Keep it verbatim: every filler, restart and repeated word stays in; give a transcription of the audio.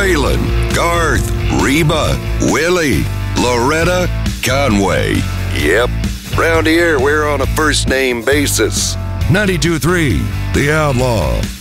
Waylon, Garth, Reba, Willie, Loretta, Conway. Yep, round here we're on a first name basis. ninety-two point three The Outlaw.